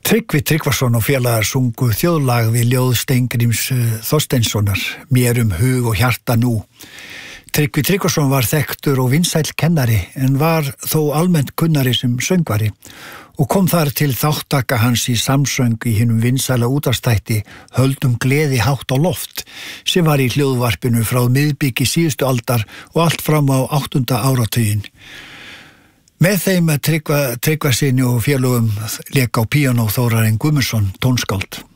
Tryggvi Tryggvason og félagar sungu þjóðlag við ljóð Steingríms Þorsteinssonar, Mér hug og hjarta nú. Tryggvi Tryggvason var þekktur og vinsæll kennari en var þó almennt kunnari sem söngvari og kom þar til þáttaka hans í samsöng í hinum vinsæla útvarpsþætti Höldum gleði hátt á loft sem var í hljóðvarpinu frá miðbiki síðustu aldar og allt fram á 8. áratuginn. Með þeim Tryggva syni og félögum lék á píanó Þórarinn Guðmundsson, tónskáld.